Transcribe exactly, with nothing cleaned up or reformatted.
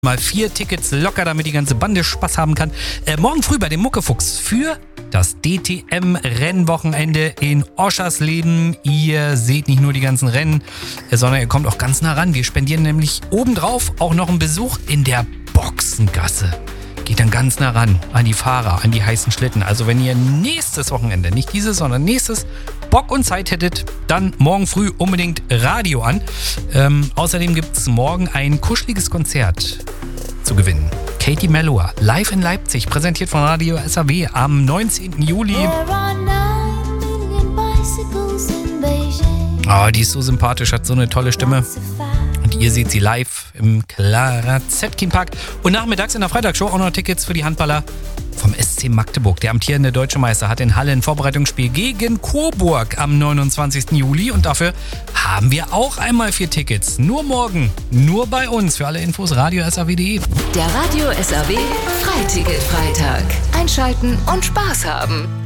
Mal vier Tickets locker, damit die ganze Bande Spaß haben kann. Äh, morgen früh bei dem Muckefuchs für das D T M-Rennwochenende in Oschersleben. Ihr seht nicht nur die ganzen Rennen, äh, sondern ihr kommt auch ganz nah ran. Wir spendieren nämlich obendrauf auch noch einen Besuch in der Boxengasse. Geht dann ganz nah ran an die Fahrer, an die heißen Schlitten. Also wenn ihr nächstes Wochenende, nicht dieses, sondern nächstes, Bock und Zeit hättet, dann morgen früh unbedingt Radio an. Ähm, außerdem gibt es morgen ein kuscheliges Konzert zu gewinnen. Katie Melua, live in Leipzig, präsentiert von Radio S A W am neunzehnten Juli. Oh, die ist so sympathisch, hat so eine tolle Stimme. Und ihr seht sie live im Clara Zetkin Park. Und nachmittags in der Freitagsshow auch noch Tickets für die Handballer vom S C Magdeburg. Der amtierende Deutsche Meister hat in Halle ein Vorbereitungsspiel gegen Coburg am neunundzwanzigsten Juli. Und dafür haben wir auch einmal vier Tickets. Nur morgen, nur bei uns. Für alle Infos radio s a w punkt d e. Der Radio S A W Freiticket-Freitag. Einschalten und Spaß haben.